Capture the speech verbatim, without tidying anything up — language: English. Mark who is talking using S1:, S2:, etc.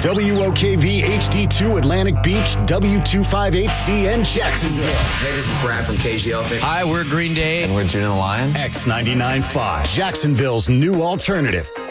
S1: W O K V H D two Atlantic Beach, W two fifty-eight C N Jacksonville.
S2: Hey, this is Brad from Cage the Elephant.
S3: Hi, we're Green Day.
S4: And we're June the Lion.
S1: X ninety-nine point five, Jacksonville's new alternative.